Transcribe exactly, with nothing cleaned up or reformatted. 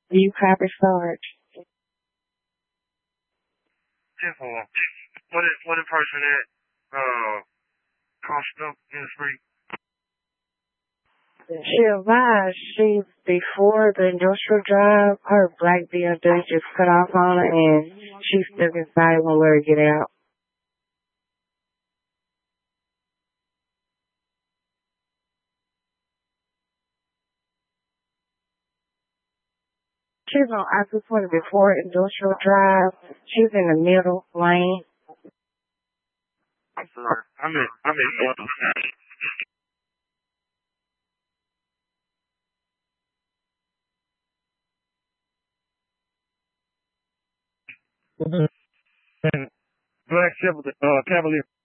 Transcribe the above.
You copy Sarge. ten four. What is, what in person at, uh, Costa in the street? She advised she, before the industrial drive, her black B M W just cut off on her and she's stuck inside and won't let her get out. She's on I two twenty before industrial drive. She's in the middle lane. I'm sorry. I'm in, I'm in, Black Shepherd, uh, Cavalier.